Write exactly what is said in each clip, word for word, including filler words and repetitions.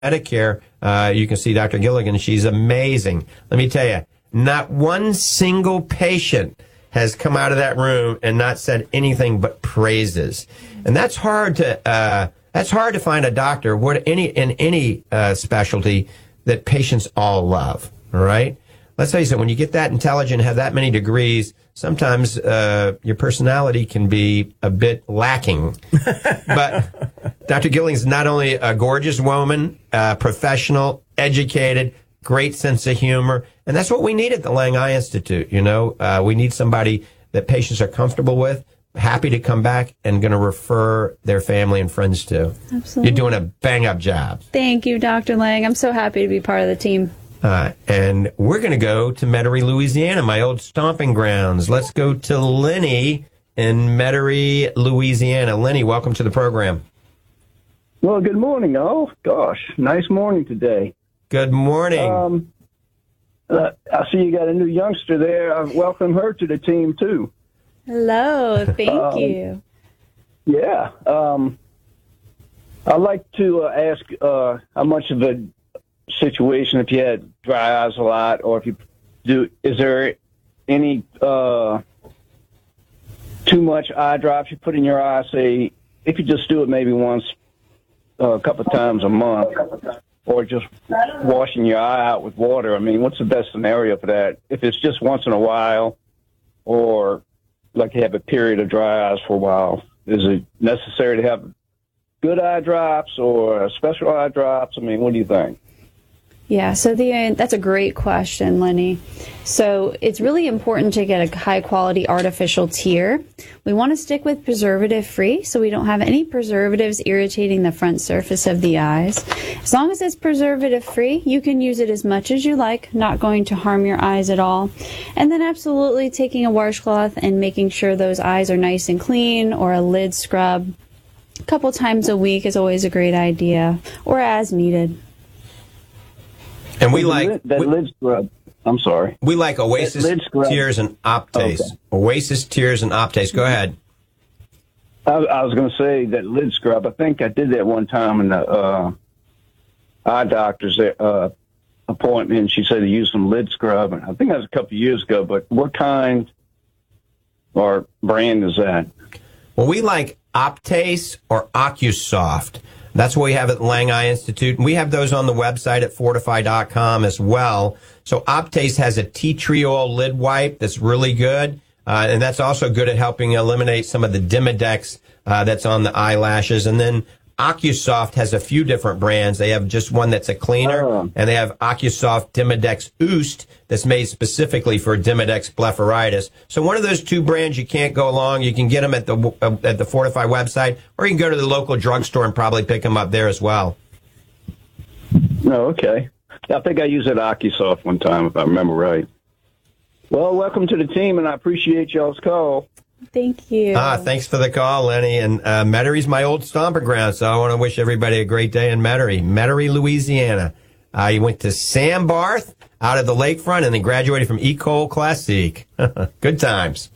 Medicare, uh, you can see Doctor Gilligan. She's amazing. Let me tell you, not one single patient has come out of that room and not said anything but praises. And that's hard to, uh, that's hard to find a doctor what any, in any, uh, specialty that patients all love. All right. Let's face it, when you get that intelligent, have that many degrees, sometimes uh, your personality can be a bit lacking. But Doctor Gilligan is not only a gorgeous woman, uh, professional, educated, great sense of humor, and that's what we need at the Lang Eye Institute. You know, uh, we need somebody that patients are comfortable with, happy to come back, and going to refer their family and friends to. Absolutely. You're doing a bang-up job. Thank you, Doctor Lang. I'm so happy to be part of the team. Uh, and we're going to go to Metairie, Louisiana, my old stomping grounds. Let's go to Lenny in Metairie, Louisiana. Lenny, welcome to the program. Well, good morning, all. Gosh, nice morning today. Good morning. Um, uh, I see you got a new youngster there. I welcome her to the team, too. Hello. Thank um, you. Yeah. Um, I'd like to uh, ask uh, how much of a situation if you had dry eyes a lot, or if you do, is there any uh, too much eye drops you put in your eye? Say, if you just do it maybe once, uh, a couple of times a month, or just washing your eye out with water. I mean, what's the best scenario for that? If it's just once in a while, or like you have a period of dry eyes for a while, is it necessary to have good eye drops or special eye drops? I mean, what do you think? Yeah, so the that's a great question, Lenny. So it's really important to get a high-quality artificial tear. We want to stick with preservative-free, so we don't have any preservatives irritating the front surface of the eyes. As long as it's preservative-free, you can use it as much as you like, not going to harm your eyes at all. And then absolutely taking a washcloth and making sure those eyes are nice and clean, or a lid scrub a couple times a week is always a great idea, or as needed. And we like that we, lid scrub. I'm sorry. We like Oasis Tears and Optase. Okay. Oasis Tears and Optase. Go ahead. I, I was going to say that lid scrub. I think I did that one time in the uh, eye doctor's uh, appointment. She said to use some lid scrub. And I think that was a couple of years ago. But what kind or brand is that? Well, we like Optase or OcuSoft. That's what we have at the Lang Eye Institute. And we have those on the website at Fortify dot com as well. So Optase has a tea tree oil lid wipe that's really good. Uh, and that's also good at helping eliminate some of the Demodex uh, that's on the eyelashes. And then OcuSoft has a few different brands. They have just one that's a cleaner, oh. and they have OcuSoft Demodex Oost that's made specifically for Demodex blepharitis. So one of those two brands, you can't go along. You can get them at the uh, at the Fortify website, or you can go to the local drugstore and probably pick them up there as well. No, okay. I think I used it at OcuSoft one time, if I remember right. Well, welcome to the team, and I appreciate y'all's call. Thank you. Ah, thanks for the call, Lenny. And uh, Metairie's my old stomping ground, so I want to wish everybody a great day in Metairie. Metairie, Louisiana. Uh, you went to Sam Barth out of the lakefront and then graduated from Ecole Classique. Good times.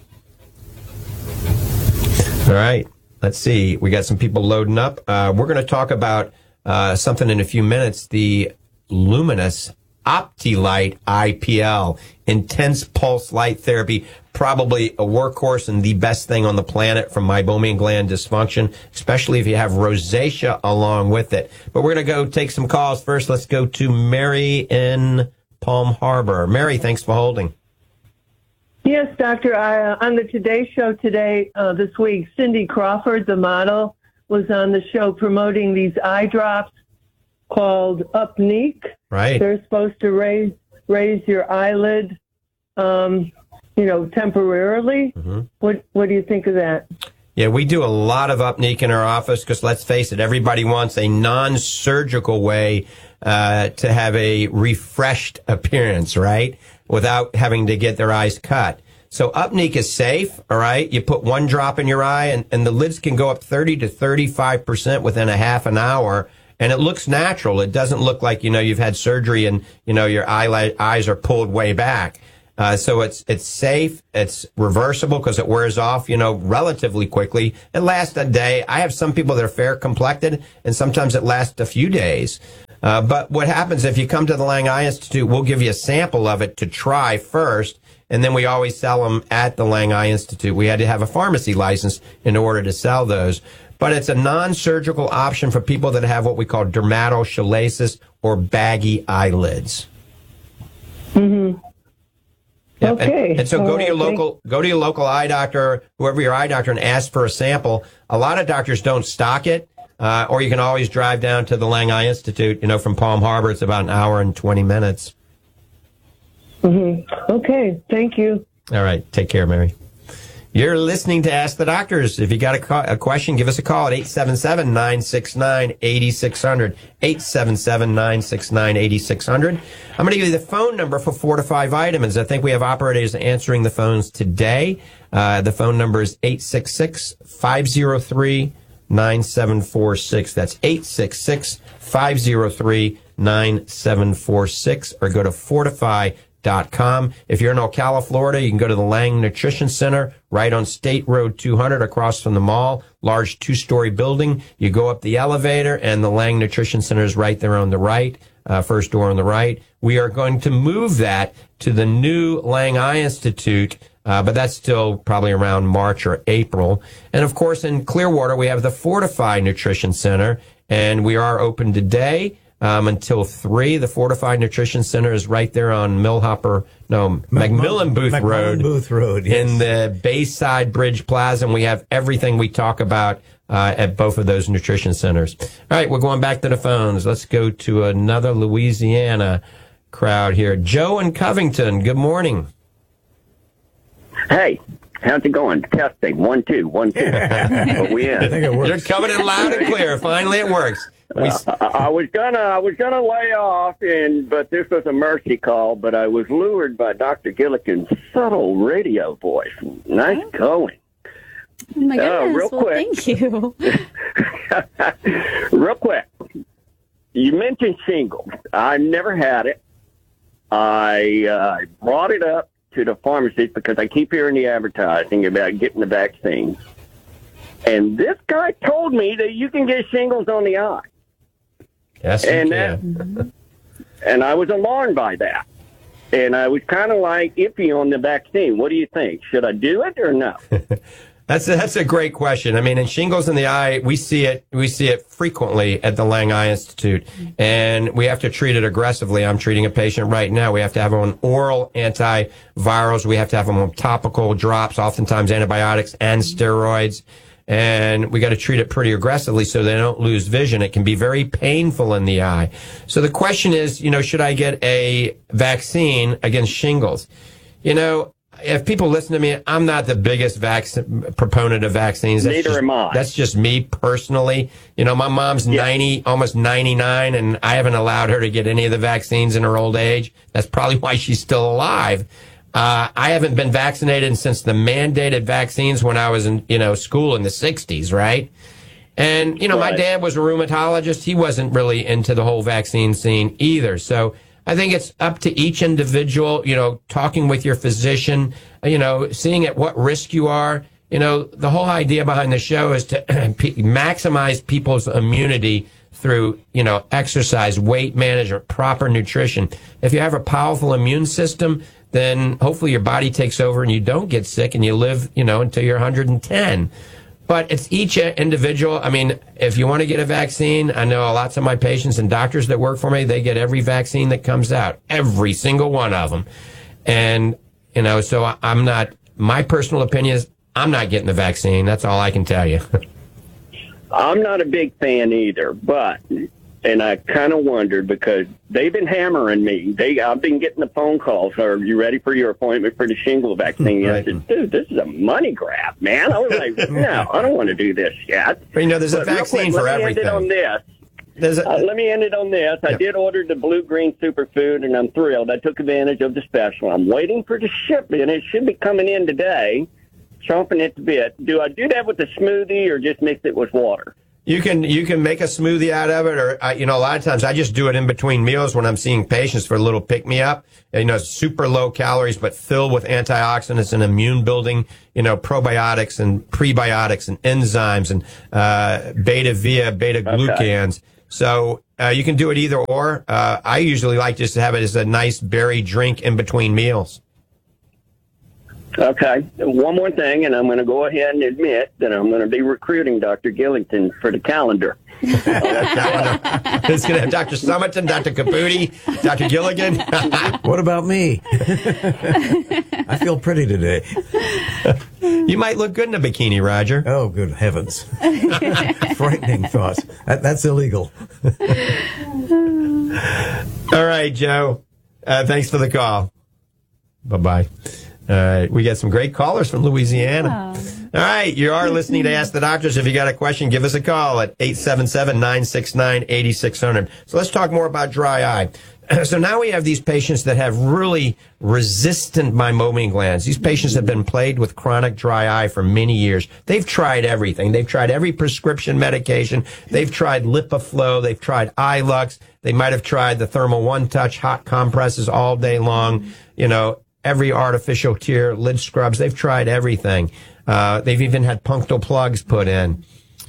All right. Let's see. We got some people loading up. Uh, we're going to talk about uh, something in a few minutes, the Lumenis OptiLight I P L, intense pulse light therapy, probably a workhorse and the best thing on the planet for meibomian gland dysfunction, especially if you have rosacea along with it. But we're going to go take some calls first. Let's go to Mary in Palm Harbor. Mary, thanks for holding. Yes, Doctor. I, uh, on the Today Show today, uh, this week, Cindy Crawford, the model, was on the show promoting these eye drops called Upneek. Right. They're supposed to raise raise your eyelid, um, you know, temporarily. Mm-hmm. What What do you think of that? Yeah, we do a lot of Upneek in our office because, let's face it, everybody wants a non-surgical way uh, to have a refreshed appearance, right, without having to get their eyes cut. So Upneek is safe, all right? You put one drop in your eye, and, and the lids can go up thirty to thirty-five percent within a half an hour. And it looks natural. It doesn't look like, you know, you've had surgery and, you know, your eyelid, eyes are pulled way back. Uh, so it's it's safe, it's reversible because it wears off, you know, relatively quickly. It lasts a day. I have some people that are fair complected, and sometimes it lasts a few days. Uh, but what happens if you come to the Lang Eye Institute, we'll give you a sample of it to try first, and then we always sell them at the Lang Eye Institute. We had to have a pharmacy license in order to sell those. But it's a non-surgical option for people that have what we call dermatochalasis or baggy eyelids. Mm-hmm. Yep. Okay. And, and so All go to right, your local, go to your local eye doctor, whoever your eye doctor, and ask for a sample. A lot of doctors don't stock it, uh, or you can always drive down to the Lang Eye Institute. You know, from Palm Harbor, it's about an hour and twenty minutes. Mm-hmm. Okay. Thank you. All right. Take care, Mary. You're listening to Ask the Doctors. If you got a, call, a question, give us a call at eight seven seven, nine six nine, eight six zero zero, eight seven seven, nine six nine, eight six zero zero. I'm going to give you the phone number for Fortify Vitamins. I think we have operators answering the phones today. Uh, the phone number is eight six six, five zero three, nine seven four six. That's eight six six, five zero three, nine seven four six, or go to Fortify dot com. If you're in Ocala, Florida, you can go to the Lang Nutrition Center right on State Road two hundred across from the mall, large two-story building. You go up the elevator, and the Lang Nutrition Center is right there on the right, uh, first door on the right. We are going to move that to the new Lang Eye Institute, uh, but that's still probably around March or April. And, of course, in Clearwater, we have the Fortify Nutrition Center, and we are open today. Um, until three. The Fortified Nutrition Center is right there on Millhopper, no, McMillan Booth McMillan Road. Booth Road, yes. In the Bayside Bridge Plaza, and we have everything we talk about uh, at both of those nutrition centers. All right, we're going back to the phones. Let's go to another Louisiana crowd here. Joe in Covington, good morning. Hey, how's it going? Testing. One, two, one, two. But we in. I think it works. You're coming in loud and clear. Finally, it works. We, Uh, I, I was gonna, I was gonna lay off, and but this was a mercy call. But I was lured by Doctor Gilligan's subtle radio voice. Nice going. Oh my Uh, goodness. real well, quick. thank you. Real quick, you mentioned shingles. I've never had it. I uh, brought it up to the pharmacist because I keep hearing the advertising about getting the vaccine. And this guy told me that you can get shingles on the eye. yes, you And can. And I was alarmed by that. And I was kind of like iffy on the vaccine. What do you think? Should I do it or no? That's a, that's a great question. I mean, in shingles in the eye, we see it we see it frequently at the Lang Eye Institute, and we have to treat it aggressively. I'm treating a patient right now. We have to have them on oral antivirals. We have to have them on topical drops, oftentimes antibiotics and steroids. And we got to treat it pretty aggressively so they don't lose vision. It can be very painful in the eye. So the question is, you know, should I get a vaccine against shingles? You know, if people listen to me, I'm not the biggest vac- proponent of vaccines. That's Neither just, am I. That's just me personally. You know, my mom's Yeah. ninety, almost ninety-nine, and I haven't allowed her to get any of the vaccines in her old age. That's probably why she's still alive. Uh, I haven't been vaccinated since the mandated vaccines when I was in, you know, school in the sixties, right? And, you know, my Right. dad was a rheumatologist. He wasn't really into the whole vaccine scene either. So I think it's up to each individual, you know, talking with your physician, you know, seeing at what risk you are. You know, the whole idea behind the show is to maximize people's immunity through, you know, exercise, weight management, proper nutrition. If you have a powerful immune system, then hopefully your body takes over and you don't get sick and you live, you know, until you're one hundred ten. But it's each individual. I mean, if you want to get a vaccine, I know lots of my patients and doctors that work for me, they get every vaccine that comes out, every single one of them. And, you know, so I'm not, my personal opinion is I'm not getting the vaccine. That's all I can tell you. I'm not a big fan either, but, and I kind of wondered because they've been hammering me. They, I've been getting the phone calls. Are you ready for your appointment for the shingle vaccine? Right. I said, dude, this is a money grab, man. I was like, no, I don't want to do this yet. But, you know, there's a But real vaccine quick, for let me end it on everything. this. There's a, Uh, let me end it on this. I Yep. did order the blue green superfood, and I'm thrilled. I took advantage of the special. I'm waiting for the shipment. It should be coming in today. Chomping at the bit. Do I do that with the smoothie or just mix it with water? You can you can make a smoothie out of it, or uh, you know, a lot of times I just do it in between meals when I'm seeing patients for a little pick me up. You know, super low calories, but filled with antioxidants and immune building. You know, probiotics and prebiotics and enzymes and uh, beta via beta glucans. Okay. So uh, you can do it either or. Uh, I usually like just to have it as a nice berry drink in between meals. Okay. One more thing, and I'm going to go ahead and admit that I'm going to be recruiting Doctor Gillington for the calendar. It's going to have Doctor Summerton, Doctor Caputi, Doctor Gilligan. What about me? I feel pretty today. You might look good in a bikini, Roger. Oh, good heavens. Frightening thoughts. That, that's illegal. All right, Joe. Uh, thanks for the call. Bye-bye. All right, we got some great callers from Louisiana. Oh. All right, you are listening to Ask the Doctors. If you got a question, give us a call at eight seven seven, nine six nine, eight six zero zero. So let's talk more about dry eye. So now we have these patients that have really resistant meibomian glands. These patients have been plagued with chronic dry eye for many years. They've tried everything. They've tried every prescription medication. They've tried LipiFlow. They've tried iLux. They might have tried the Thermal One Touch hot compresses all day long. You know, every artificial tear, lid scrubs. They've tried everything. Uh, they've even had punctal plugs put in.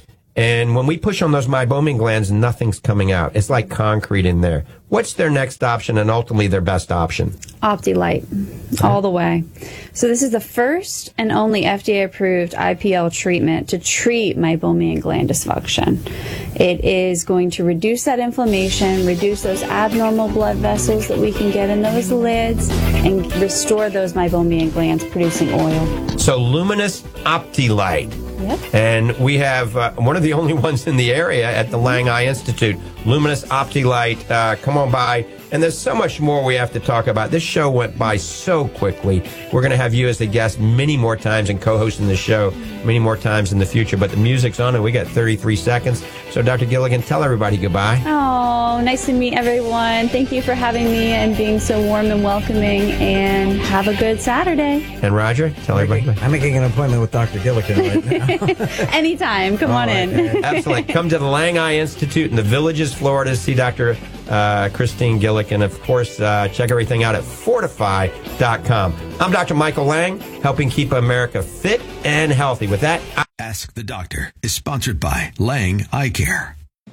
And when we push on those meibomian glands, nothing's coming out. It's like concrete in there. What's their next option and ultimately their best option? OptiLite, all the way. So this is the first and only F D A-approved I P L treatment to treat meibomian gland dysfunction. It is going to reduce that inflammation, reduce those abnormal blood vessels that we can get in those lids, and restore those meibomian glands producing oil. So Luminous OptiLite. Yep. And we have uh, one of the only ones in the area at the Lang Eye Institute, Luminous OptiLite. Uh, come on by. And there's so much more we have to talk about. This show went by so quickly. We're going to have you as a guest many more times and co-hosting the show many more times in the future. But the music's on and we got thirty-three seconds. So Doctor Gilligan, tell everybody goodbye. Oh, nice to meet everyone. Thank you for having me and being so warm and welcoming. And have a good Saturday. And Roger, tell everybody goodbye. I'm making an appointment with Doctor Gilligan right now. Anytime. Come on in. Okay. Absolutely. Come to the Lang Eye Institute in the Villages, Florida, to see Doctor Uh, Christine Gilligan. Of course, uh, check everything out at Fortify dot com. I'm Doctor Michael Lang, helping keep America fit and healthy. With that, I- Ask the Doctor is sponsored by Lang Eye Care.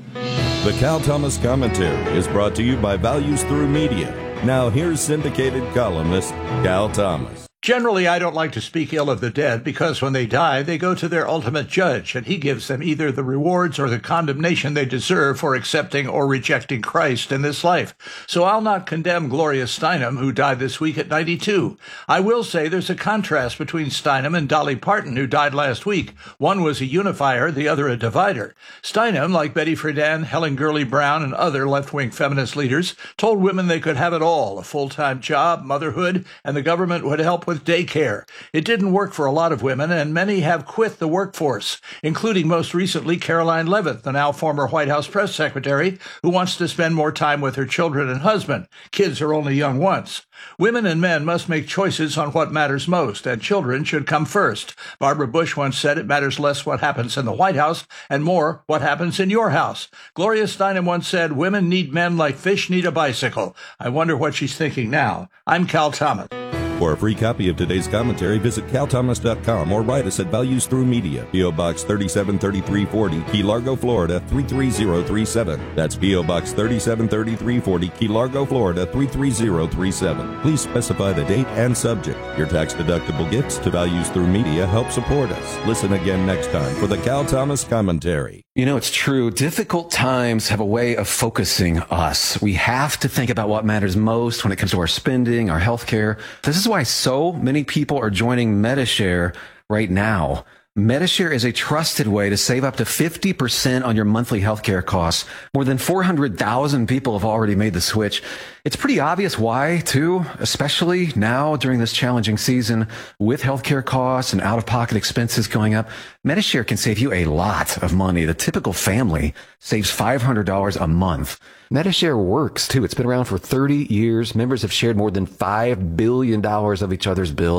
The Cal Thomas Commentary is brought to you by Values Through Media. Now here's syndicated columnist Cal Thomas. Generally, I don't like to speak ill of the dead because when they die, they go to their ultimate judge, and he gives them either the rewards or the condemnation they deserve for accepting or rejecting Christ in this life. So I'll not condemn Gloria Steinem, who died this week at ninety-two. I will say there's a contrast between Steinem and Dolly Parton, who died last week. One was a unifier, the other a divider. Steinem, like Betty Friedan, Helen Gurley Brown, and other left-wing feminist leaders, told women they could have it all, a full-time job, motherhood, and the government would help with daycare. It didn't work for a lot of women, and many have quit the workforce, including most recently Caroline Leavitt, the now former White House press secretary, who wants to spend more time with her children and husband. Kids are only young once. Women and men must make choices on what matters most, and children should come first. Barbara Bush once said it matters less what happens in the White House and more what happens in your house. Gloria Steinem once said, women need men like fish need a bicycle. I wonder what she's thinking now. I'm Cal Thomas. For a free copy of today's commentary, visit cal thomas dot com or write us at Values Through Media, P O. Box thirty-seven thirty-three forty, Key Largo, Florida three three zero three seven. That's P O. Box thirty-seven thirty-three forty, Key Largo, Florida three three zero three seven. Please specify the date and subject. Your tax-deductible gifts to Values Through Media help support us. Listen again next time for the Cal Thomas Commentary. You know, it's true. Difficult times have a way of focusing us. We have to think about what matters most when it comes to our spending, our health care. This is why so many people are joining Medi-Share right now. Medi-Share is a trusted way to save up to fifty percent on your monthly healthcare costs. More than four hundred thousand people have already made the switch. It's pretty obvious why, too, especially now during this challenging season with healthcare costs and out-of-pocket expenses going up. Medi-Share can save you a lot of money. The typical family saves five hundred dollars a month. Medi-Share works, too. It's been around for thirty years. Members have shared more than five billion dollars of each other's bills.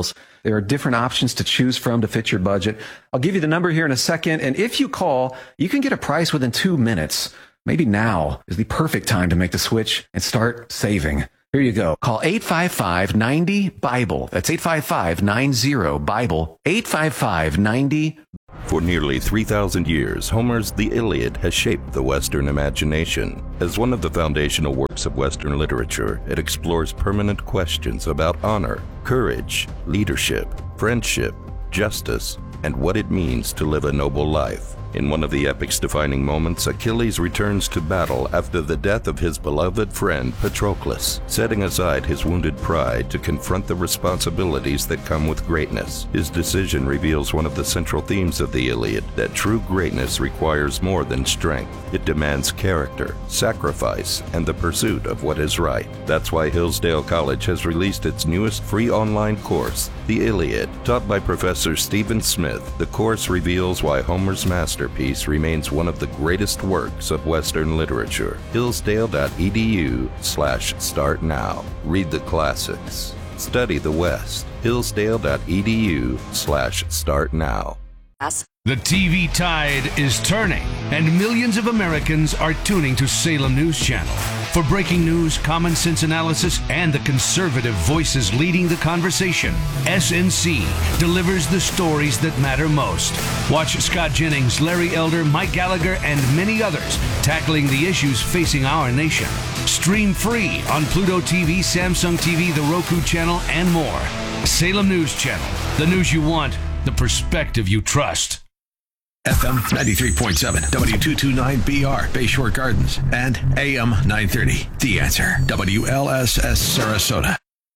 There are different options to choose from to fit your budget. I'll give you the number here in a second. And if you call, you can get a price within two minutes. Maybe now is the perfect time to make the switch and start saving. Here you go. Call eight five five, nine zero, BIBLE. That's eight five five, nine zero, BIBLE. eight five five, nine zero. For nearly three thousand years, Homer's The Iliad has shaped the Western imagination. As one of the foundational works of Western literature, it explores permanent questions about honor, courage, leadership, friendship, justice, and what it means to live a noble life. In one of the epic's defining moments, Achilles returns to battle after the death of his beloved friend Patroclus, setting aside his wounded pride to confront the responsibilities that come with greatness. His decision reveals one of the central themes of the Iliad, that true greatness requires more than strength. It demands character, sacrifice, and the pursuit of what is right. That's why Hillsdale College has released its newest free online course, The Iliad. Taught by Professor Stephen Smith, the course reveals why Homer's masterpiece remains one of the greatest works of Western literature. Hillsdale.edu slash start now. Read the classics. Study the West. Hillsdale.edu slash start now. The T V tide is turning, and millions of Americans are tuning to Salem News Channel. For breaking news, common sense analysis, and the conservative voices leading the conversation, S N C delivers the stories that matter most. Watch Scott Jennings, Larry Elder, Mike Gallagher, and many others tackling the issues facing our nation. Stream free on Pluto T V, Samsung T V, the Roku channel, and more. Salem News Channel, the news you want, the perspective you trust. F M ninety-three point seven, W two twenty-nine B R, Bayshore Gardens, and A M nine thirty, The Answer, W L S S Sarasota.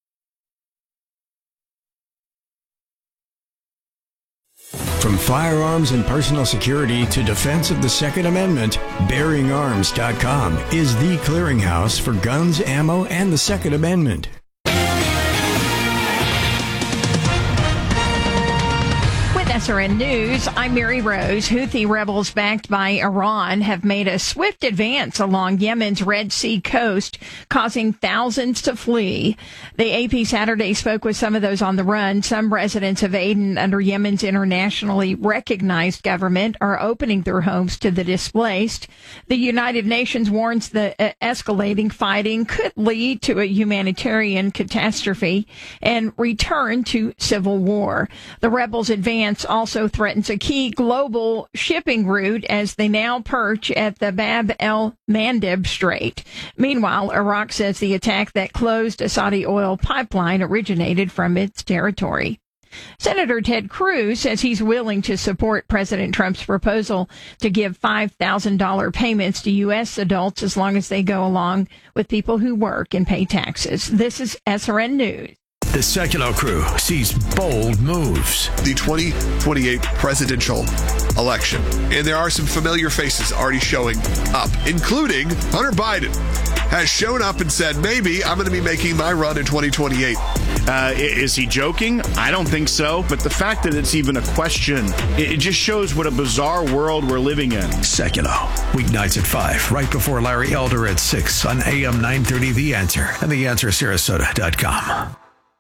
From firearms and personal security to defense of the Second Amendment, Bearing Arms dot com is the clearinghouse for guns, ammo, and the Second Amendment. S R N News, I'm Mary Rose. Houthi rebels backed by Iran have made a swift advance along Yemen's Red Sea coast, causing thousands to flee. The A P Saturday spoke with some of those on the run. Some residents of Aden, under Yemen's internationally recognized government, are opening their homes to the displaced. The United Nations warns the uh, escalating fighting could lead to a humanitarian catastrophe and return to civil war. The rebels' advance also threatens a key global shipping route as they now perch at the Bab el-Mandeb Strait. Meanwhile, Iraq says the attack that closed a Saudi oil pipeline originated from its territory. Senator Ted Cruz says he's willing to support President Trump's proposal to give five thousand dollars payments to U S adults as long as they go along with people who work and pay taxes. This is S R N News. The Secular Crew sees bold moves. The twenty twenty-eight presidential election. And there are some familiar faces already showing up, including Hunter Biden has shown up and said, maybe I'm going to be making my run in twenty twenty-eight. Uh, is he joking? I don't think so. But the fact that it's even a question, it just shows what a bizarre world we're living in. Secular. Weeknights at five, right before Larry Elder at six on A M nine thirty The Answer and the answer sarasota dot com.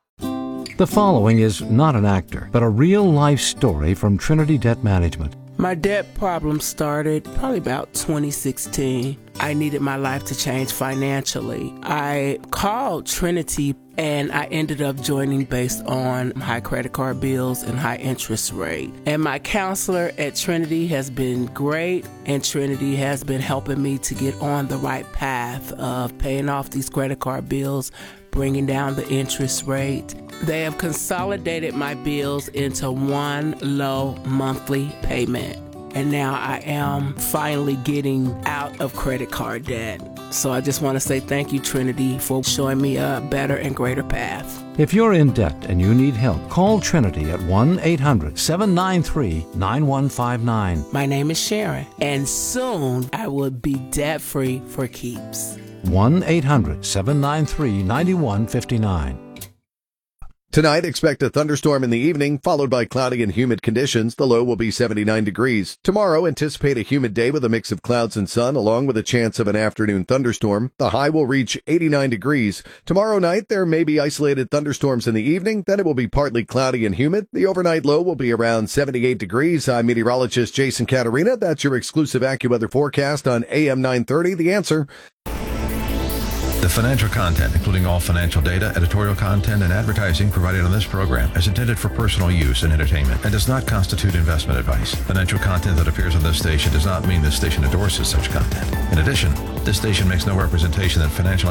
The following is not an actor, but a real-life story from Trinity Debt Management. My debt problem started probably about twenty sixteen. I needed my life to change financially. I called Trinity and I ended up joining based on high credit card bills and high interest rate. And my counselor at Trinity has been great, and Trinity has been helping me to get on the right path of paying off these credit card bills, bringing down the interest rate. They have consolidated my bills into one low monthly payment. And now I am finally getting out of credit card debt. So I just want to say thank you, Trinity, for showing me a better and greater path. If you're in debt and you need help, call Trinity at one eight hundred seven nine three nine one five nine. My name is Sharon, and soon I will be debt-free for keeps. one eight hundred seven nine three nine one five nine. Tonight, expect a thunderstorm in the evening, followed by cloudy and humid conditions. The low will be seventy-nine degrees. Tomorrow, anticipate a humid day with a mix of clouds and sun, along with a chance of an afternoon thunderstorm. The high will reach eighty-nine degrees. Tomorrow night, there may be isolated thunderstorms in the evening. Then it will be partly cloudy and humid. The overnight low will be around seventy-eight degrees. I'm meteorologist Jason Caterina. That's your exclusive AccuWeather forecast on A M nine thirty. The Answer. The financial content, including all financial data, editorial content, and advertising provided on this program is intended for personal use and entertainment and does not constitute investment advice. Financial content that appears on this station does not mean this station endorses such content. In addition, this station makes no representation that financial